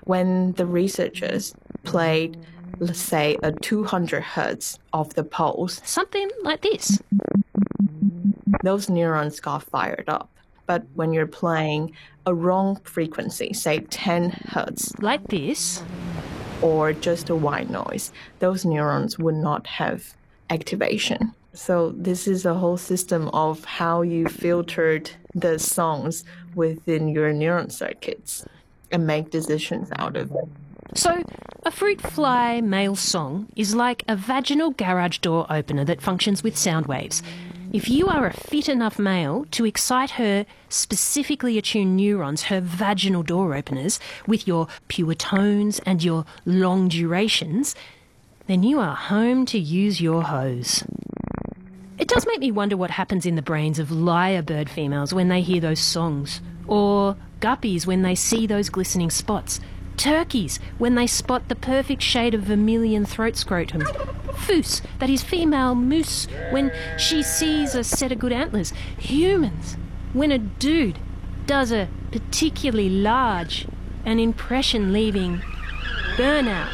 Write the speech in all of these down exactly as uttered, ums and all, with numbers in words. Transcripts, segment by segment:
when the researchers played, let's say, a two hundred hertz of the pulse, something like this, those neurons got fired up. But when you're playing a wrong frequency, say ten hertz, like this, or just a white noise, those neurons would not have activation. So this is a whole system of how you filtered the songs within your neuron circuits and make decisions out of it. So a fruit fly male song is like a vaginal garage door opener that functions with sound waves. If you are a fit enough male to excite her specifically attuned neurons, her vaginal door openers, with your pure tones and your long durations, then you are home to use your hose. It does make me wonder what happens in the brains of lyrebird females when they hear those songs, or guppies when they see those glistening spots, turkeys when they spot the perfect shade of vermilion throat scrotum, foos, that is female moose, when she sees a set of good antlers, humans when a dude does a particularly large and impression-leaving burnout.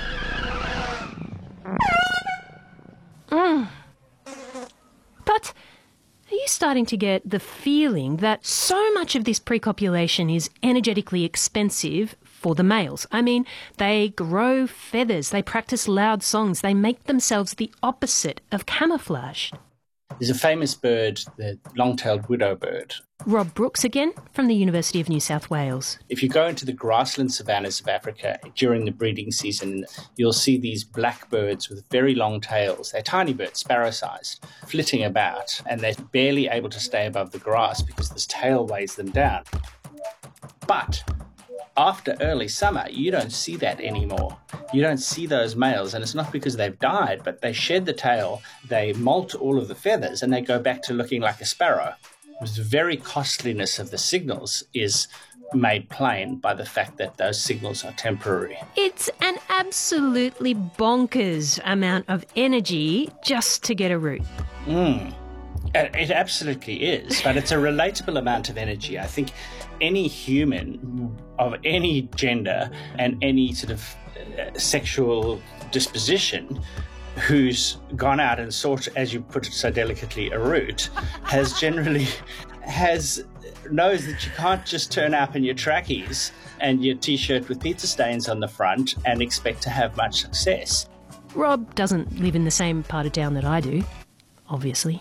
Mm. But are you starting to get the feeling that so much of this pre-copulation is energetically expensive for the males? I mean, they grow feathers, they practice loud songs, they make themselves the opposite of camouflage. There's a famous bird, the long-tailed widow bird. Rob Brooks again, from the University of New South Wales. If you go into the grassland savannas of Africa during the breeding season, you'll see these black birds with very long tails. They're tiny birds, sparrow-sized, flitting about, and they're barely able to stay above the grass because this tail weighs them down. But after early summer, you don't see that anymore. You don't see those males, and it's not because they've died, but they shed the tail, they molt all of the feathers, and they go back to looking like a sparrow. The very costliness of the signals is made plain by the fact that those signals are temporary. It's an absolutely bonkers amount of energy just to get a root. Mm. It absolutely is, but it's a relatable amount of energy. I think any human of any gender and any sort of uh, sexual disposition who's gone out and sought, as you put it so delicately, a root, has generally has knows that you can't just turn up in your trackies and your T-shirt with pizza stains on the front and expect to have much success. Rob doesn't live in the same part of town that I do, obviously.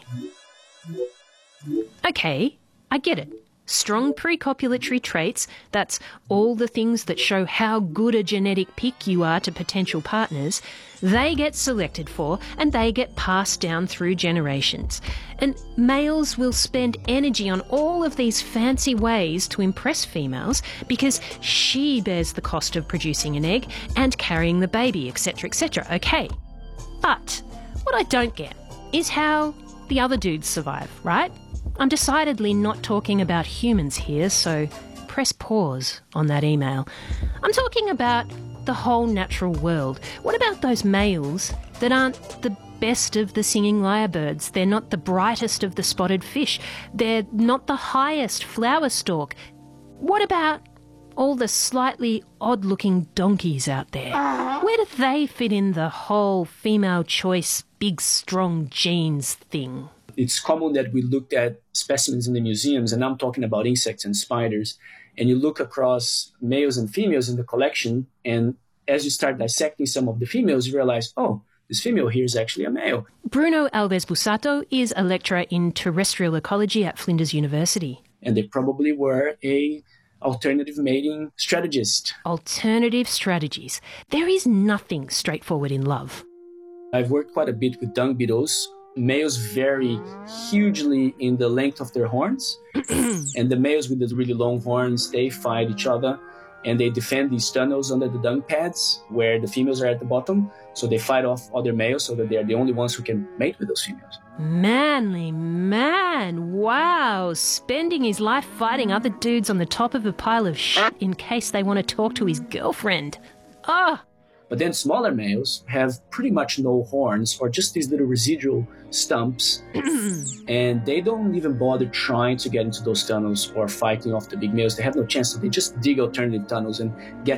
Okay, I get it. Strong precopulatory traits, that's all the things that show how good a genetic pick you are to potential partners, they get selected for and they get passed down through generations. And males will spend energy on all of these fancy ways to impress females because she bears the cost of producing an egg and carrying the baby, et cetera, et cetera. Okay, but what I don't get is how the other dudes survive, right? I'm decidedly not talking about humans here, so press pause on that email. I'm talking about the whole natural world. What about those males that aren't the best of the singing lyrebirds? They're not the brightest of the spotted fish. They're not the highest flower stalk. What about all the slightly odd-looking donkeys out there? Where do they fit in the whole female choice, big, strong genes thing? It's common that we looked at specimens in the museums, and I'm talking about insects and spiders, and you look across males and females in the collection, and as you start dissecting some of the females, you realize, oh, this female here is actually a male. Bruno Alves Bussato is a lecturer in terrestrial ecology at Flinders University. And they probably were a alternative mating strategist. Alternative strategies. There is nothing straightforward in love. I've worked quite a bit with dung beetles. Males vary hugely in the length of their horns, and the males with the really long horns, they fight each other, and they defend these tunnels under the dung pads where the females are at the bottom, so they fight off other males so that they are the only ones who can mate with those females. Manly man, wow, spending his life fighting other dudes on the top of a pile of shit in case they want to talk to his girlfriend. Ah! But then smaller males have pretty much no horns or just these little residual stumps, and they don't even bother trying to get into those tunnels or fighting off the big males. They have no chance, so they just dig alternative tunnels and get